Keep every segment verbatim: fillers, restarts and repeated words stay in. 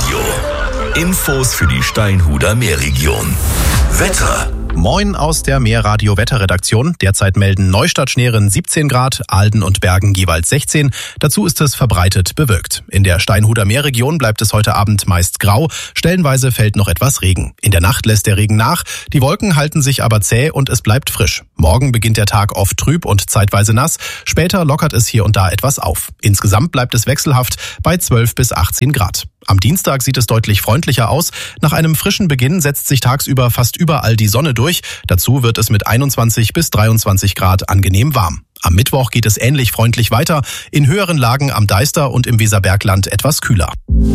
Meerradio. Infos für die Steinhuder Meerregion. Wetter. Moin aus der Meerradio-Wetterredaktion. Derzeit melden Neustadt-Schneeren siebzehn Grad, Ahlden und Bergen jeweils sechzehn. Dazu ist es verbreitet bewölkt. In der Steinhuder Meerregion bleibt es heute Abend meist grau. Stellenweise fällt noch etwas Regen. In der Nacht lässt der Regen nach. Die Wolken halten sich aber zäh und es bleibt frisch. Morgen beginnt der Tag oft trüb und zeitweise nass. Später lockert es hier und da etwas auf. Insgesamt bleibt es wechselhaft bei zwölf bis achtzehn Grad. Am Dienstag sieht es deutlich freundlicher aus. Nach einem frischen Beginn setzt sich tagsüber fast überall die Sonne durch. Dazu wird es mit einundzwanzig bis dreiundzwanzig Grad angenehm warm. Am Mittwoch geht es ähnlich freundlich weiter. In höheren Lagen am Deister und im Weserbergland etwas kühler.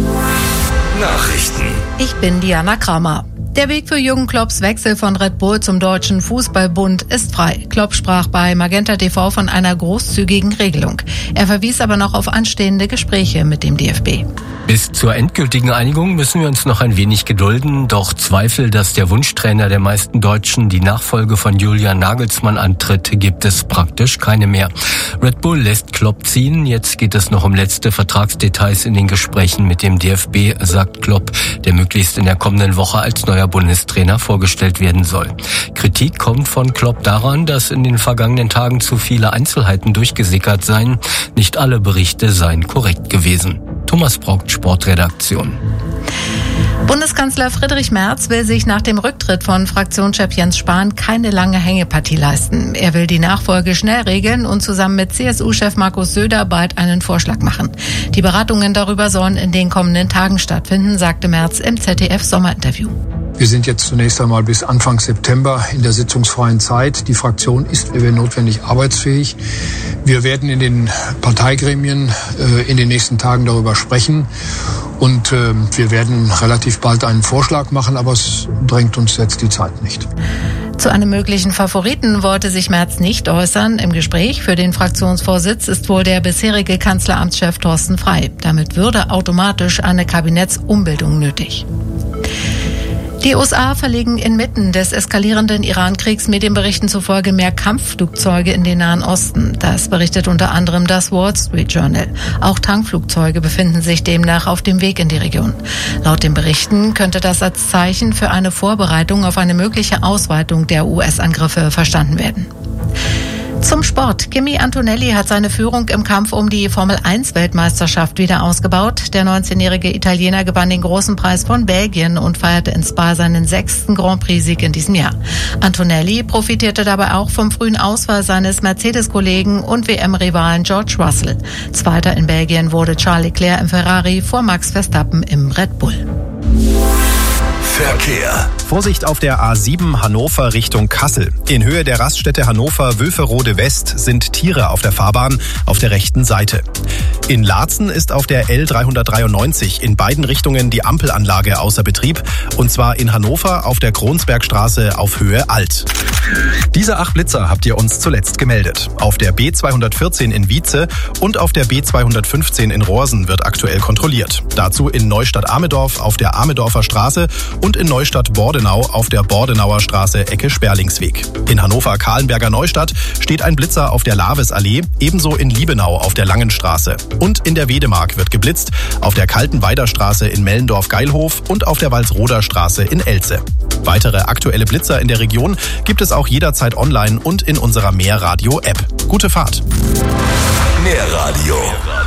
Nachrichten. Ich bin Diana Kramer. Der Weg für Jürgen Klopps Wechsel von Red Bull zum Deutschen Fußballbund ist frei. Klopp sprach bei Magenta T V von einer großzügigen Regelung. Er verwies aber noch auf anstehende Gespräche mit dem D F B. Bis zur endgültigen Einigung müssen wir uns noch ein wenig gedulden. Doch Zweifel, dass der Wunschtrainer der meisten Deutschen die Nachfolge von Julian Nagelsmann antritt, gibt es praktisch keine mehr. Red Bull lässt Klopp ziehen. Jetzt geht es noch um letzte Vertragsdetails in den Gesprächen mit dem D F B, sagt Klopp, der möglichst in der kommenden Woche als neuer Bundestrainer vorgestellt werden soll. Kritik kommt von Klopp daran, dass in den vergangenen Tagen zu viele Einzelheiten durchgesickert seien. Nicht alle Berichte seien korrekt gewesen. Thomas Braucht, Sportredaktion. Bundeskanzler Friedrich Merz will sich nach dem Rücktritt von Fraktionschef Jens Spahn keine lange Hängepartie leisten. Er will die Nachfolge schnell regeln und zusammen mit C S U-Chef Markus Söder bald einen Vorschlag machen. Die Beratungen darüber sollen in den kommenden Tagen stattfinden, sagte Merz im Z D F-Sommerinterview. Wir sind jetzt zunächst einmal bis Anfang September in der sitzungsfreien Zeit. Die Fraktion ist, wenn notwendig, arbeitsfähig. Wir werden in den Parteigremien äh, in den nächsten Tagen darüber sprechen. Und äh, wir werden relativ bald einen Vorschlag machen, aber es drängt uns jetzt die Zeit nicht. Zu einem möglichen Favoriten wollte sich Merz nicht äußern. Im Gespräch für den Fraktionsvorsitz ist wohl der bisherige Kanzleramtschef Thorsten Frey. Damit würde automatisch eine Kabinettsumbildung nötig. Die U S A verlegen inmitten des eskalierenden Iran-Kriegs Medienberichten zufolge mehr Kampfflugzeuge in den Nahen Osten. Das berichtet unter anderem das Wall Street Journal. Auch Tankflugzeuge befinden sich demnach auf dem Weg in die Region. Laut den Berichten könnte das als Zeichen für eine Vorbereitung auf eine mögliche Ausweitung der U S-Angriffe verstanden werden. Zum Sport. Kimi Antonelli hat seine Führung im Kampf um die Formel eins Weltmeisterschaft wieder ausgebaut. Der neunzehnjährige Italiener gewann den großen Preis von Belgien und feierte in Spa seinen sechsten Grand Prix-Sieg in diesem Jahr. Antonelli profitierte dabei auch vom frühen Ausfall seines Mercedes-Kollegen und W M-Rivalen George Russell. Zweiter in Belgien wurde Charles Leclerc im Ferrari vor Max Verstappen im Red Bull. Verkehr. Vorsicht auf der A sieben Hannover Richtung Kassel. In Höhe der Raststätte Hannover-Wülferode West sind Tiere auf der Fahrbahn auf der rechten Seite. In Laatzen ist auf der L dreihundertdreiundneunzig in beiden Richtungen die Ampelanlage außer Betrieb. Und zwar in Hannover auf der Kronsbergstraße auf Höhe Alt. Diese acht Blitzer habt ihr uns zuletzt gemeldet. Auf der B zweihundertvierzehn in Wietze und auf der B zweihundertfünfzehn in Rohrsen wird aktuell kontrolliert. Dazu in Neustadt-Amedorf auf der Amedorfer Straße und in Neustadt-Bordenau auf der Bordenauer Straße Ecke Sperlingsweg. In Hannover-Kahlenberger Neustadt steht ein Blitzer auf der Lavesallee, ebenso in Liebenau auf der Langenstraße. Und in der Wedemark wird geblitzt auf der Kaltenweiderstraße in Mellendorf-Geilhof und auf der Walsroder Straße in Elze. Weitere aktuelle Blitzer in der Region gibt es auch jederzeit online und in unserer Meerradio-App. Gute Fahrt! Meerradio